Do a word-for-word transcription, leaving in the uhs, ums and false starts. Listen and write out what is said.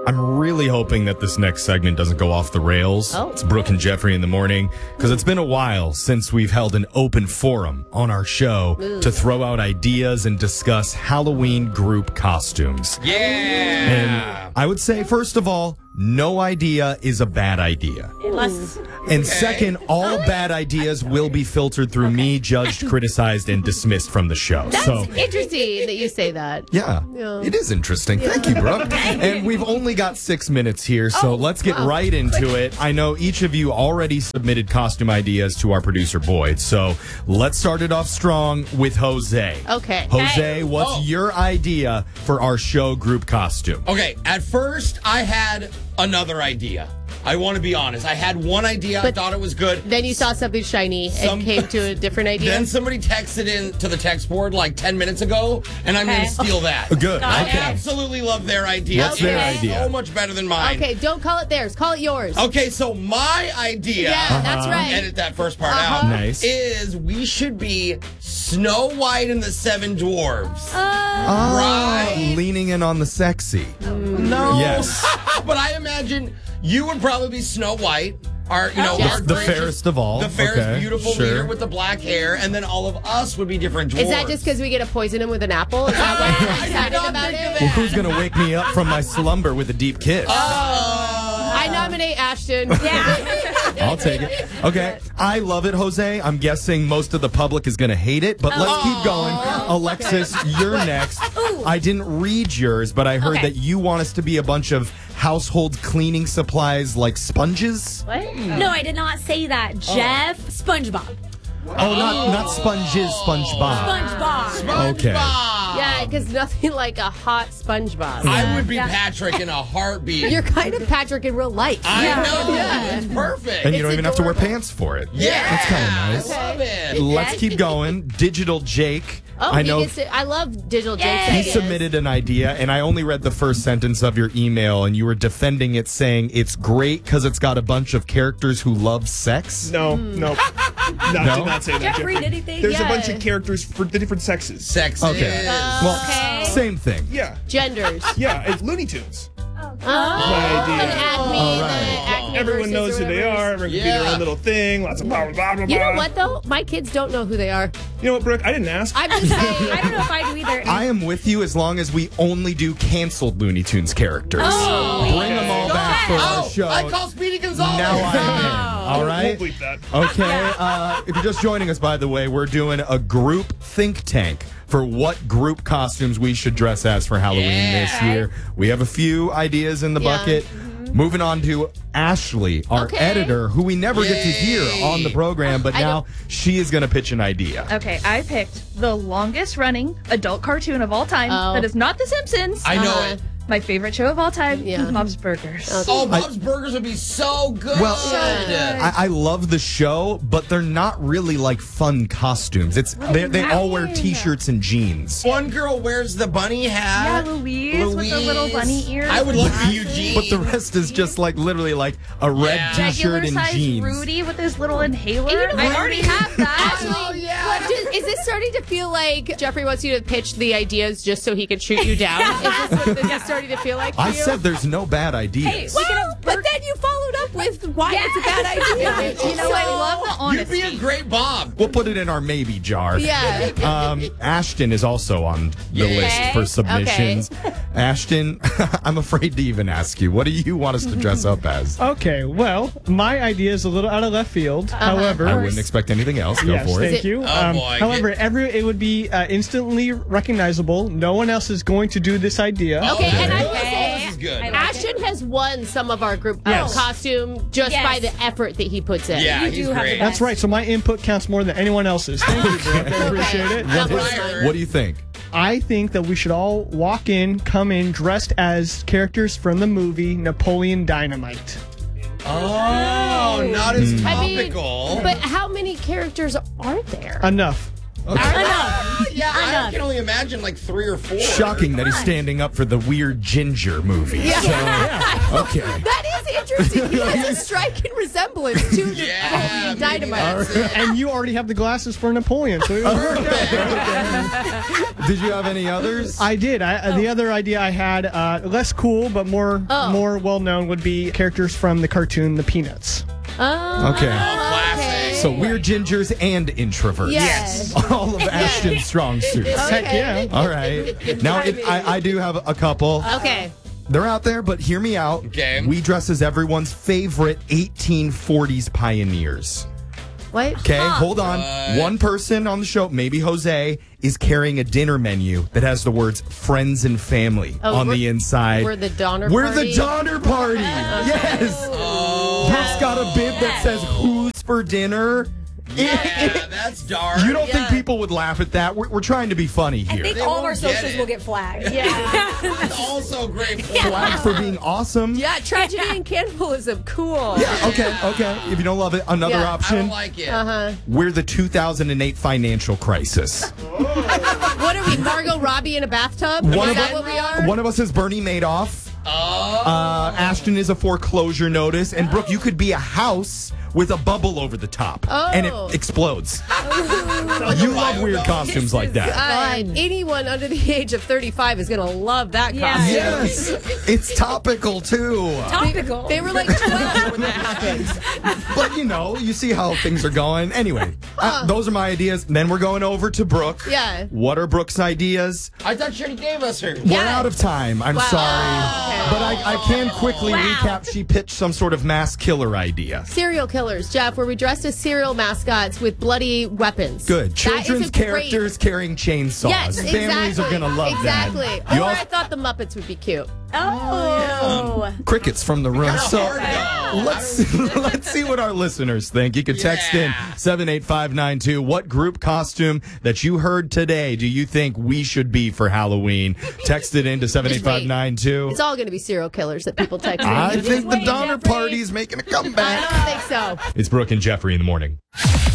I'm really hoping that this next segment doesn't go off the rails. Oh. It's Brooke and Jeffrey in the morning, because it's been a while since we've held an open forum on our show Ooh. to throw out ideas and discuss Halloween group costumes. Yeah. And I would say, first of all, no idea is a bad idea. Unless, And second, all bad ideas will be filtered through me, judged, criticized, and dismissed from the show. that's So, interesting that you say that. yeah, Yeah. it is interesting. Thank you, Brooke. And we've only got six minutes here, so Oh, let's get wow. right into it. I know each of you already submitted costume ideas to our producer, Boyd, so let's start it off strong with Jose. Okay. Jose, what's Oh. your idea for our show group costume? Okay, at first I had another idea. I want to be honest. I had one idea. I But- thought it was good. Then you saw something shiny Some- and came to a different idea. Then somebody texted in to the text board like ten minutes ago, and I'm going Okay. to steal that. Good. I Okay. absolutely love their idea. What's their It's idea? so much better than mine. Okay, don't call it theirs. Call it yours. Okay, so my idea, Yeah, that's right. edit that first part Uh-huh. out, Nice. is we should be Snow White and the Seven Dwarves. Oh, Right. leaning in on the sexy. No. Yes. But I imagine you would probably be Snow White. Our, you know, Yes. our The gracious- fairest of all. The fairest, Okay, beautiful sure. leader with the black hair, and then all of us would be different dwarves. Is that just because we get to poison him with an apple? Is that why you're I did excited not about think it? of Well, who's going to wake me up from my slumber with a deep kiss? I nominate Ashton. Yeah. I'll take it. Okay. I love it, Jose. I'm guessing most of the public is going to hate it, but let's keep going. Alexis, you're next. I didn't read yours, but I heard Okay. that you want us to be a bunch of household cleaning supplies like sponges. What? No, I did not say that. Jeff, SpongeBob. Oh, not not sponges, SpongeBob. SpongeBob. Okay. Yeah, because nothing like a hot SpongeBob. I would be Yeah. Patrick in a heartbeat. You're kind of Patrick in real life. I know. Yeah. It's perfect. And you don't It's even have to wear adorable. pants for it. yeah. That's kind of nice. I love it. Let's keep going. Digital Jake. Oh, I he know gets to, I love digital Yay. Jake's he ideas. submitted an idea, and I only read the first sentence of your email, and you were defending it, saying it's great because it's got a bunch of characters who love sex. No, Hmm. no. No, No? did not say that, Jeffrey, Jeffrey. did he think? There's Yeah. a bunch of characters for the different sexes. Sex Okay. is. Well, Okay. same thing. Yeah, Genders. yeah, it's Looney Tunes. Oh, My idea. an Acme, All the right. Acme Everyone versus knows or who they whatever. are. Everyone can be Yeah. their own little thing. Lots of blah, blah, blah, blah, You know blah. what, though? My kids don't know who they are. You know what, Brooke? I didn't ask. I'm just saying. I don't know if I do either. I am with you as long as we only do canceled Looney Tunes characters. Oh. Bring them all back for our Oh, show. I call Speedy Gonzalez. now I'm in. All We'll right. bleep that. Okay. Uh, if you're just joining us, by the way, we're doing a group think tank for what group costumes we should dress as for Halloween Yeah. this year. We have a few ideas in the Yeah. bucket. Moving on to Ashley, our Okay. editor, who we never get to hear Yay. on the program, but I now don't- she is going to pitch an idea. Okay, I picked the longest running adult cartoon of all time Oh. that is not The Simpsons. I know Uh-huh. it. My favorite show of all time, Yeah. Bob's Burgers. Oh, Bob's Burgers would be so good. Well, Yeah. I, I love the show, but they're not really like fun costumes. It's they, they all wear Ryan. t-shirts and jeans. One girl wears the bunny hat. Yeah, Louise, with the little bunny ears. I would love to be Eugene. But the rest is just like literally like a red Yeah. t-shirt Regular and size jeans. Rudy with his little inhaler. You know I what? already have that. Actually, what, just- is this starting to feel like Jeffrey wants you to pitch the ideas just so he can shoot you down? Is this what this is starting to feel like for I you? said there's no bad ideas. Well, but then you followed up with why it's a bad idea. you know, I love the You'd honesty. be a great Bob. We'll put it in our maybe jar. Yeah. Um, Ashton is also on the Yay. list for submissions. Ashton, I'm afraid to even ask you. What do you want us to dress up as? Okay, well, my idea is a little out of left field. However, I wouldn't expect anything else. Go yes, for thank it. you. Oh, boy. However, every it would be uh, instantly recognizable. No one else is going to do this idea. Okay, and I will Oh, say, this is good. I like Ashton has won some of our group Yes. costume just Yes. by the effort that he puts in. Yeah, You he's do have great. the That's right. So my input counts more than anyone else's. Thank you, Brooke. I appreciate it. That was Right. mine. What do you think? I think that we should all walk in, come in dressed as characters from the movie Napoleon Dynamite. Oh, not as I mean, topical. but how many characters are there? Enough. Okay. Enough. Yeah, I Enough. can only imagine like three or four. Shocking that he's standing up for the weird ginger movie. Yeah. So, okay. That is interesting. He has a striking resemblance to Yeah, Napoleon maybe Dynamite. that's it. And you already have the glasses for Napoleon, so it worked out. Did you have any others? I did. I, uh The other idea I had, uh, less cool but more Oh. more well known, would be characters from the cartoon The Peanuts. Oh, Okay. Classic. So weird gingers and introverts. Yes. All of Ashton's strong suits. Heck yeah. All right. Now, it, I, I do have a couple. Okay. They're out there, but hear me out. Okay. We dress as everyone's favorite eighteen forties pioneers. What? Okay, hold on. One person on the show, maybe Jose, is carrying a dinner menu that has the words friends and family Oh, on we're- the inside. we're the Donner We're Party? the Donner Party. Yes. Brooke's got a bib that says who's for dinner. Yeah, that's dark. You don't Yeah. think people would laugh at that? We're, we're trying to be funny I here. think They all of our won't get socials it. will get flagged. Yeah. It's also great. Flagged for being awesome. Yeah, tragedy and cannibalism. Cool. Yeah, okay, okay. If you don't love it, another Yeah. I option. don't like it. Uh-huh. We're the two thousand eight financial crisis. What are we, Margot Robbie in a bathtub? One is of, that us, what we are? one of us is Bernie Madoff. Oh. Uh, Ashton is a foreclosure notice. And Brooke, you could be a house with a bubble over the top. And Oh. it explodes. You love weird costumes like that. Uh, anyone under the age of thirty-five is going to love that Yeah. costume. Yes. It's topical, too. Topical. They were like twelve when that happened. But, you know, you see how things are going. Anyway, uh, those are my ideas. Then we're going over to Brooke. Yeah. What are Brooke's ideas? I thought she already gave us her. We're out of time. I'm Wow. sorry. Okay. But I, I can quickly Wow. recap. She pitched some sort of mass killer idea. Serial killers, Jeff, where we dressed as serial mascots with bloody weapons. Good. That Children's is a great- characters carrying chainsaws. Yes, Families exactly. are going to love exactly. that. You Or all- I thought the Muppets would be cute. Oh. crickets from the room. So hard no. let's let's see what our listeners think. You can text Yeah. in seven eight five nine two. What group costume that you heard today do you think we should be for Halloween? Text it in to seven eight five nine two. It's all going to be serial killers that people text in. I think the wait, Donner Jeffrey. Party's making a I comeback. don't think so. It's Brooke and Jeffrey in the morning.